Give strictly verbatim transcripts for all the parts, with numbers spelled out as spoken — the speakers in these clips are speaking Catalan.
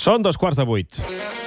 Són dos quarts de vuit.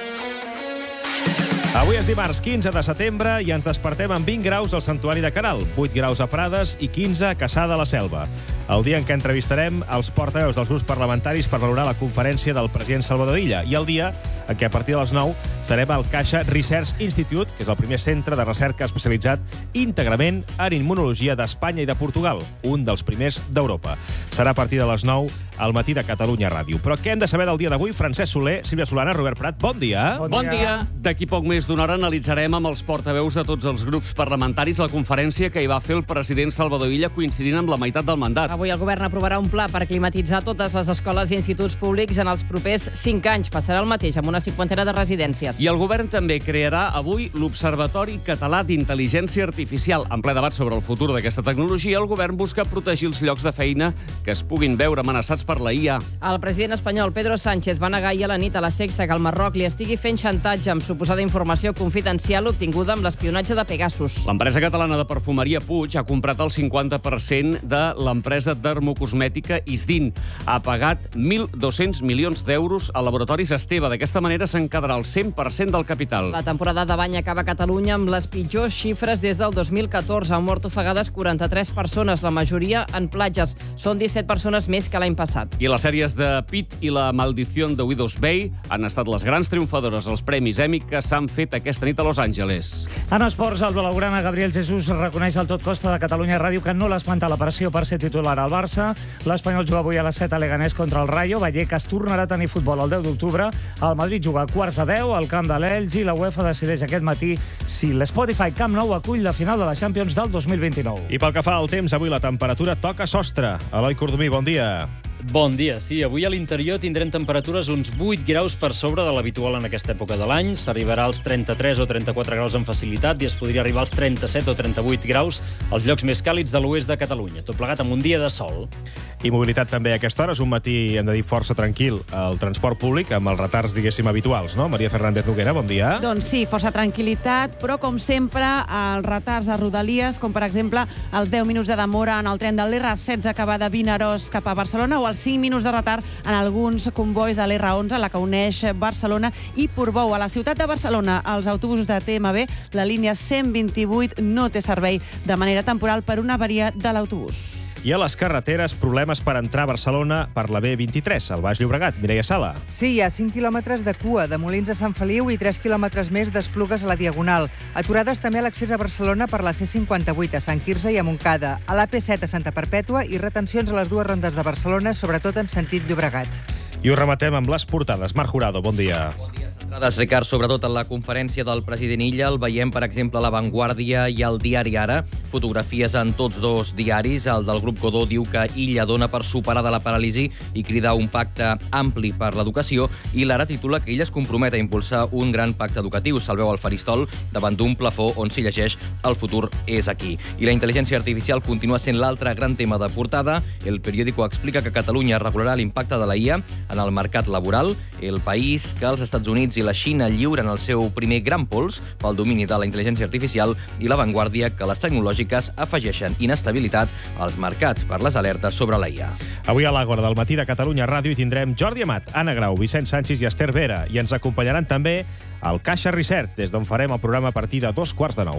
Avui és dimarts quinze de setembre i ens despertem amb vint graus al Santuari de Caral, vuit graus a Prades i quinze a Cassà de la Selva. El dia en què entrevistarem els portaveus dels grups parlamentaris per valorar la conferència del president Salvador Illa i el dia en què a partir de les nou serem al Caixa Research Institute, que és el primer centre de recerca especialitzat íntegrament en immunologia d'Espanya i de Portugal, un dels primers d'Europa. Serà a partir de les nou al matí de Catalunya Ràdio. Però què hem de saber del dia d'avui? Francesc Soler, Sílvia Solana, Robert Prat, bon dia. Bon dia. Bon dia. D'aquí poc més d'una hora analitzarem amb els portaveus de tots els grups parlamentaris la conferència que hi va fer el president Salvador Illa coincidint amb la meitat del mandat. Avui el govern aprovarà un pla per climatitzar totes les escoles i instituts públics en els propers cinc anys. Passarà el mateix amb una cinquantena de residències. I el govern també crearà avui l'Observatori Català d'Intel·ligència Artificial. En ple debat sobre el futur d'aquesta tecnologia, el govern busca protegir els llocs de feina que es puguin veure amenaçats per la I A. El president espanyol Pedro Sánchez va negar ahir a la nit a la Sexta que el Marroc li estigui fent xantatge amb suposada informació confidencial obtinguda amb l'espionatge de Pegasus. L'empresa catalana de perfumeria Puig ha comprat el cinquanta per cent de l'empresa dermocosmètica Isdin. Ha pagat mil dos-cents milions d'euros a laboratoris Esteve. D'aquesta manera se'n quedarà el cent per cent del capital. La temporada de bany acaba a Catalunya amb les pitjors xifres des del dos mil catorze. Han mort ofegades quaranta-tres persones, la majoria en platges. Són disset persones més que l'any passat. I les sèries de Pete i la maldició de Widows Bay han estat les grans triomfadores als Premis Emmy que s'han fet aquesta nit a Los Angeles. En esports, el blaugrana Gabriel Jesús reconeix al tot costa de Catalunya Ràdio que no l'espanta la pressió per ser titular al Barça. L'Espanyol juga avui a les set a Leganés contra el Rayo. Vallecas tornarà a tenir futbol el deu d'octubre. El Madrid juga a quarts de deu al camp de l'Elx i la UEFA decideix aquest matí si l'Spotify Camp Nou acull la final de la Champions del dos mil vint-i-nou. I pel que fa al temps, avui la temperatura toca sostre. Eloi Cordomí, bon dia. Bon dia, sí. Avui a l'interior tindrem temperatures uns vuit graus per sobre de l'habitual en aquesta època de l'any. S'arribarà als trenta-tres o trenta-quatre graus amb facilitat i es podria arribar als trenta-set o trenta-vuit graus als llocs més càlids de l'oest de Catalunya. Tot plegat amb un dia de sol. I mobilitat també a aquesta hora. És un matí, hem de dir, força tranquil al transport públic, amb els retards, diguéssim, habituals, no? Maria Fernández Noguera, bon dia. Doncs sí, força tranquil·litat, però com sempre, els retards a Rodalies, com per exemple els deu minuts de demora en el tren de l'R setze que va de Vinaròs cap a Barcelona o els cinc minuts de retard en alguns convois de l'R onze, la que uneix Barcelona i Portbou. A la ciutat de Barcelona, els autobusos de T M B, la línia cent vint-i-vuit no té servei de manera temporal per una avaria de l'autobús. I a les carreteres, problemes per entrar a Barcelona per la B vint-i-tres, al Baix Llobregat. Mireia Sala. Sí, hi ha cinc quilòmetres de cua, de Molins a Sant Feliu i tres quilòmetres més d'Esplugues a la Diagonal. Aturades també a l'accés a Barcelona per la C cinquanta-vuit a Sant Quirze i a Montcada, a l'A P set a Santa Perpètua i retencions a les dues rondes de Barcelona, sobretot en sentit Llobregat. I ho rematem amb les portades. Marc Jurado, bon dia. Bon dia, centrades, Ricard, sobretot en la conferència del president Illa. El veiem, per exemple, a La Vanguardia i al Diari Ara. Fotografies en tots dos diaris. El del grup Godó diu que Illa dona per superada la paràlisi i crida un pacte ampli per l'educació. I l'Ara titula que Illa es compromet a impulsar un gran pacte educatiu. Se'l veu al faristol davant d'un plafó on s'hi llegeix "El futur és aquí". I la intel·ligència artificial continua sent l'altre gran tema de portada. El periòdico explica que Catalunya regularà l'impacte de la I A en el mercat laboral. El País que els Estats Units i la Xina lliuren el seu primer gran pols pel domini de la intel·ligència artificial i La Vanguardia que les tecnològiques afegeixen inestabilitat als mercats per les alertes sobre la I A. Avui a l'Àgora del matí de Catalunya Ràdio hi tindrem Jordi Amat, Anna Grau, Vicent Sánchez i Esther Vera i ens acompanyaran també al Caixa Research, des d'on farem el programa a partir de dos quarts de nou.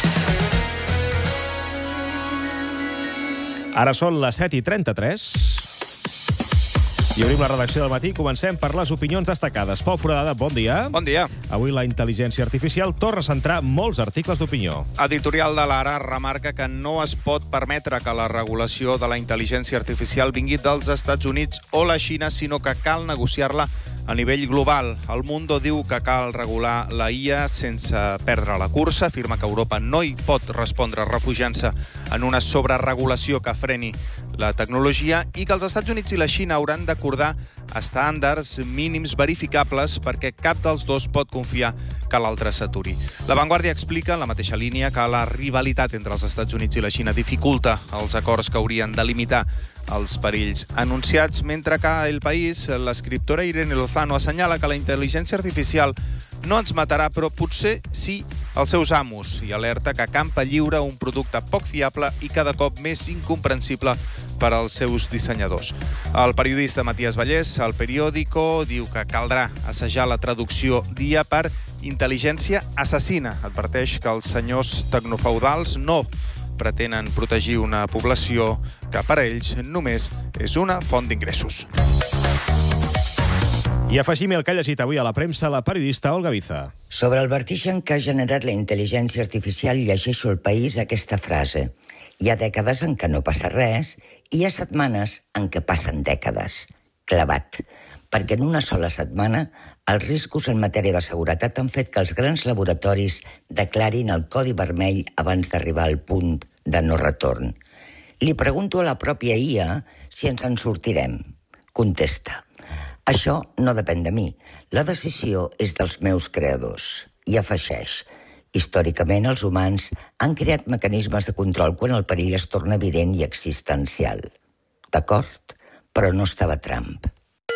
Ara són les set i trenta-tres. I obrim la redacció del matí. Comencem per les opinions destacades. Pau Foradada, bon dia. Bon dia. Avui la intel·ligència artificial torna a centrar molts articles d'opinió. Editorial de l'Ara remarca que no es pot permetre que la regulació de la intel·ligència artificial vingui dels Estats Units o la Xina, sinó que cal negociar-la a nivell global. El Mundo diu que cal regular la I A sense perdre la cursa. Afirma que Europa no hi pot respondre refugiant-se en una sobreregulació que freni la tecnologia i que els Estats Units i la Xina hauran d'acordar estàndards mínims verificables perquè cap dels dos pot confiar que l'altre s'aturi. La Vanguardia explica, en la mateixa línia, que la rivalitat entre els Estats Units i la Xina dificulta els acords que haurien de limitar els perills anunciats, mentre que a El País, l'escriptora Irene Lozano assenyala que la intel·ligència artificial no ens matarà, però potser sí els seus amos, i alerta que campa lliure un producte poc fiable i cada cop més incomprensible per als seus dissenyadors. El periodista Matías Vallès, al Periódico, diu que caldrà assajar la traducció d'I A per intel·ligència assassina. Adverteix que els senyors tecnofeudals no pretenen protegir una població que per a ells només és una font d'ingressos. I afegim el que ha llegit avui a la premsa la periodista Olga Biza. Sobre el vertigen que ha generat la intel·ligència artificial, llegeixo al País aquesta frase. Hi ha dècades en què no passa res i hi ha setmanes en què passen dècades. Clavat. Perquè en una sola setmana els riscos en matèria de seguretat han fet que els grans laboratoris declarin el codi vermell abans d'arribar al punt de no retorn. Li pregunto a la pròpia I A si ens en sortirem. Contesta. Això no depèn de mi. La decisió és dels meus creadors. I afegeix. Històricament, els humans han creat mecanismes de control quan el perill es torna evident i existencial. D'acord, però no estava Trump.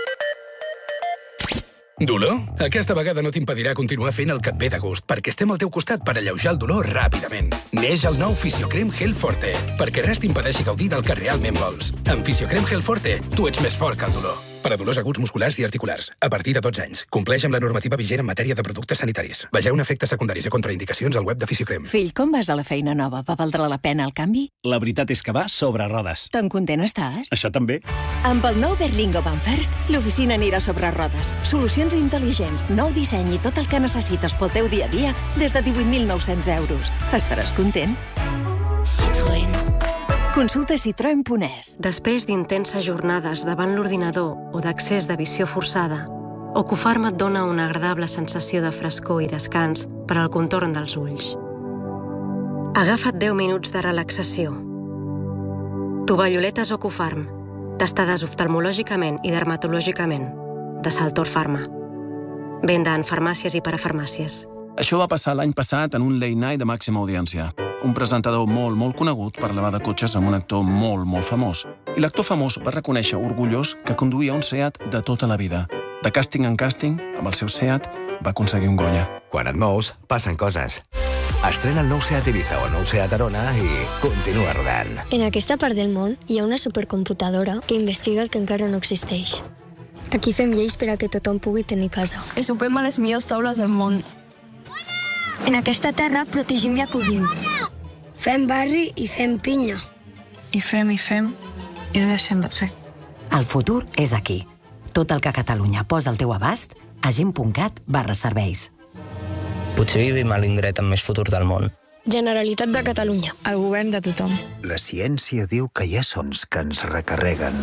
Dolor? Aquesta vegada no t'impedirà continuar fent el que et ve de gust, perquè estem al teu costat per alleujar el dolor ràpidament. Neix el nou Fisiocrem Gel Forte, perquè res t'impedeixi gaudir del que realment vols. Amb Fisiocrem Gel Forte, tu ets més fort que el dolor. Per a dolors aguts musculars i articulars, a partir de dotze anys. Compleix amb la normativa vigent en matèria de productes sanitaris. Vegeu efectes secundaris i contraindicacions al web de Fisiocrem. Fill, com vas a la feina nova? Va valdre la pena el canvi? La veritat és que va sobre rodes. Tan content estàs? Això també. Amb el nou Berlingo Van First, l'oficina anirà sobre rodes. Solucions intel·ligents, nou disseny i tot el que necessites pel teu dia a dia des de divuit mil nou-cents euros. Estaràs content? Citroën. Consulta citroen punt es. Després d'intenses jornades davant l'ordinador o d'accés de visió forçada, Ocufarm et dona una agradable sensació de frescor i descans per al contorn dels ulls. Agafa't deu minuts de relaxació. Tovalloletes Ocufarm, testades oftalmològicament i dermatològicament, de Saltor Pharma. Venda en farmàcies i parafarmàcies. Això va passar l'any passat en un late night de màxima audiència. Un presentador molt, molt conegut parlava de cotxes amb un actor molt, molt famós. I l'actor famós va reconèixer orgullós que conduïa un Seat de tota la vida. De càsting en càsting, amb el seu Seat, va aconseguir un Goya. Quan et mous, passen coses. Estrena el nou Seat Ibiza o el nou Seat Arona i continua rodant. En aquesta part del món hi ha una supercomputadora que investiga el que encara no existeix. Aquí fem lleis per a que tothom pugui tenir casa. I sopem a les millors taules del món. En aquesta terra protegim i acollim. Fem barri i fem pinya. I fem i fem i deixem de fer. El futur és aquí. Tot el que Catalunya posa al teu abast a gent punt cat barra serveis. Potser vivim a l'indret amb més futur del món. Generalitat de Catalunya. El govern de tothom. La ciència diu que hi ha sons que ens recarreguen.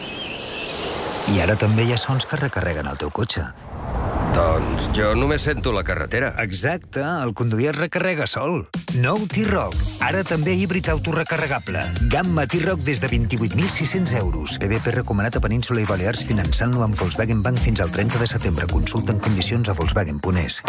I ara també hi ha sons que recarreguen el teu cotxe. Doncs jo només sento la carretera. Exacte, el conduir es recarrega sol. Nou T-Roc, ara també híbrid autorecarregable. Gamma T-Roc des de vint-i-vuit mil sis-cents euros. B B P recomanat a Península i Balears finançant-lo amb Volkswagen Bank fins al trenta de setembre. Consulta en condicions a volkswagen punt es.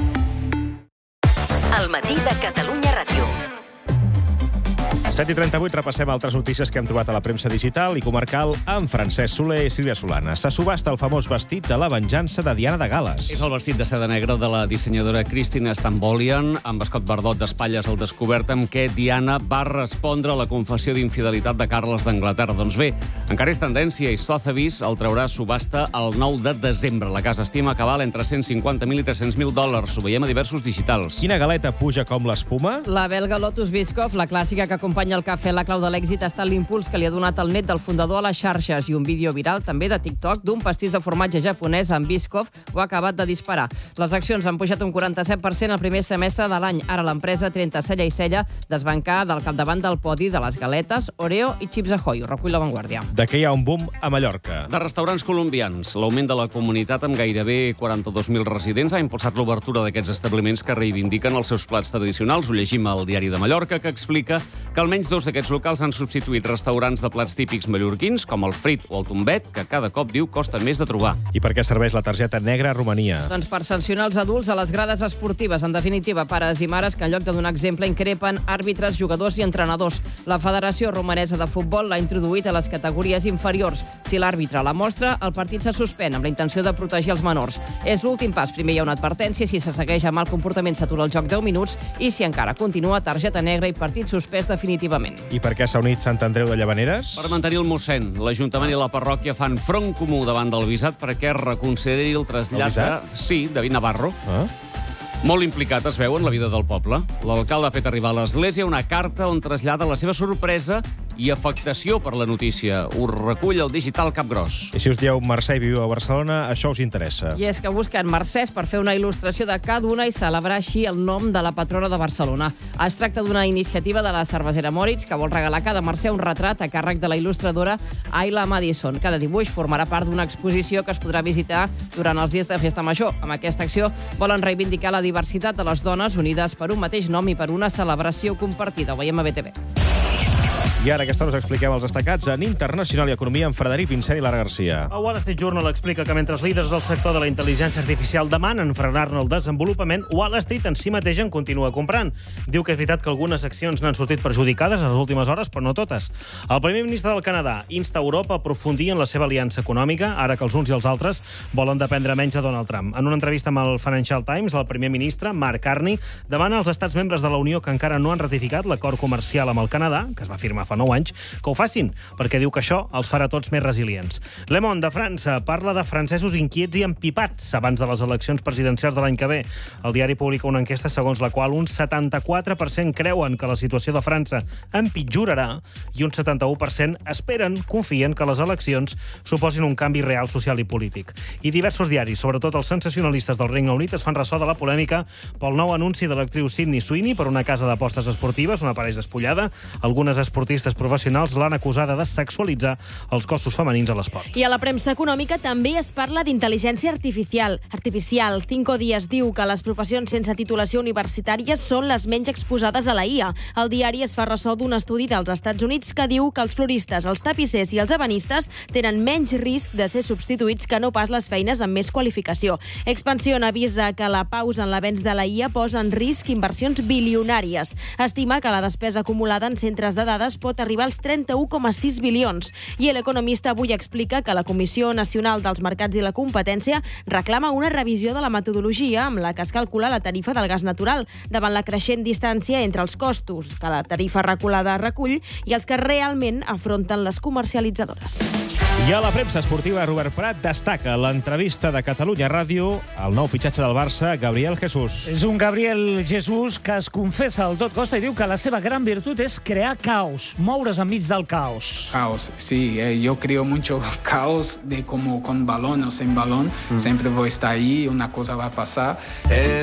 El matí de Catalunya Ràdio. set i trenta-vuit, repassem altres notícies que hem trobat a la premsa digital i comarcal amb Francesc Soler i Sílvia Solana. Se subhasta el famós vestit de la venjança de Diana de Gal·les. És el vestit de seda negra de la dissenyadora Christina Stambolian, amb Scott Bardot d'espatlles al descobert, amb què Diana va respondre a la confessió d'infidelitat de Carles d'Anglaterra. Doncs bé, encara és tendència i Sotheby's el traurà a subhasta el nou de desembre. La casa estima que val entre cent cinquanta mil i tres-cents mil dòlars. Ho veiem a diversos digitals. Quina galeta puja com l'espuma? La belga Lotus Biscoff, la clàssica que acompanya el cafè, la clau de l'èxit ha estat l'impuls que li ha donat el net del fundador a les xarxes i un vídeo viral també de TikTok d'un pastís de formatge japonès amb Biscoff ho ha acabat de disparar. Les accions han pujat un quaranta-set per cent el primer semestre de l'any. Ara l'empresa trenta cella i cella desbancar del capdavant del podi de les galetes, Oreo i Chips Ahoy. Ho recull La Vanguardia. De què hi ha un boom a Mallorca? De restaurants colombians. L'augment de la comunitat amb gairebé quaranta-dos mil residents ha impulsat l'obertura d'aquests establiments que reivindiquen els seus plats tradicionals. Ho llegim al Diari de Mallorca, que explica que el Almenys dos d'aquests locals han substituït restaurants de plats típics mallorquins, com el frit o el tombet, que cada cop diu costa més de trobar. I per què serveix la targeta negra a Romania? Doncs per sancionar els adults a les grades esportives. En definitiva, pares i mares que en lloc de donar exemple increpen àrbitres, jugadors i entrenadors. La Federació Romanesa de Futbol l'ha introduït a les categories inferiors. Si l'àrbitre la mostra, el partit se suspèn amb la intenció de protegir els menors. És l'últim pas. Primer hi ha una advertència, si se segueix amb mal comportament s'atura el joc deu minuts i si encara continua, targeta negra i partit suspès definitivament. I per què s'ha unit Sant Andreu de Llavaneres? Per mantenir el mossèn, l'Ajuntament i la parròquia fan front comú davant del visat perquè es reconsideri el trasllat de... Sí, David Navarro. Ah? Molt implicat es veu en la vida del poble. L'alcalde ha fet arribar a l'església una carta on trasllada la seva sorpresa i afectació per la notícia. Ho recull el digital Capgròs. I si us dieu Mercè i viviu a Barcelona, això us interessa. I és que busquen Mercès per fer una il·lustració de cada una i celebrar així el nom de la patrona de Barcelona. Es tracta d'una iniciativa de la cervesera Moritz que vol regalar a cada Mercè un retrat a càrrec de la il·lustradora Ayla Madison. Cada dibuix formarà part d'una exposició que es podrà visitar durant els dies de Festa Major. Amb aquesta acció volen reivindicar la diversitat de les dones unides per un mateix nom i per una celebració compartida. Ho veiem a B T V. I ara a aquesta hora us expliquem els destacats en Internacional i Economia amb Frederic Vincent i Lara Garcia. El Wall Street Journal explica que mentre els líders del sector de la intel·ligència artificial demanen frenar-ne el desenvolupament, Wall Street en si mateix en continua comprant. Diu que és veritat que algunes accions n'han sortit perjudicades a les últimes hores, però no totes. El primer ministre del Canadà insta Europa a aprofundir en la seva aliança econòmica, ara que els uns i els altres volen dependre menys de Donald Trump. En una entrevista amb el Financial Times, el primer ministre, Mark Carney, demana als estats membres de la Unió que encara no han ratificat l'acord comercial amb el Canadà, que es va firmar fa nou anys, que ho facin, perquè diu que això els farà tots més resilients. Le Monde de França parla de francesos inquiets i empipats abans de les eleccions presidencials de l'any que ve. El diari publica una enquesta segons la qual un setanta-quatre per cent creuen que la situació de França empitjorarà i un setanta-u per cent esperen, confien que les eleccions suposin un canvi real social i polític. I diversos diaris, sobretot els sensacionalistes del Regne Unit, es fan ressò de la polèmica pel nou anunci de l'actriu Sydney Sweeney per una casa d'apostes esportives, una parella despullada. Algunes esportistes professionals l'han acusada de sexualitzar els cossos femenins a l'esport. I a la premsa econòmica també es parla d'intel·ligència artificial. Artificial. Cinco Días diu que les professions sense titulació universitària són les menys exposades a la I A. El diari es fa ressò d'un estudi dels Estats Units que diu que els floristes, els tapissers i els ebenistes tenen menys risc de ser substituïts que no pas les feines amb més qualificació. Expansión avisa que la pausa en l'avenç de la I A posa en risc inversions bilionàries. Estima que la despesa acumulada en centres de dades pot arribar als trenta-u coma sis bilions. I l'Economista avui explica que la Comissió Nacional dels Mercats i la Competència reclama una revisió de la metodologia amb la que es calcula la tarifa del gas natural, davant la creixent distància entre els costos que la tarifa reculada recull i els que realment afronten les comercialitzadores. I a la premsa esportiva, Robert Prat destaca l'entrevista de Catalunya Ràdio al nou fitxatge del Barça, Gabriel Jesús. És un Gabriel Jesús que es confessa al tot costa i diu que la seva gran virtut és crear caos, moure's enmig del caos. Caos, sí. Eh, yo creo mucho caos de como con balón o sin balón. Mm. Siempre voy a estar ahí, una cosa va a pasar. Eh...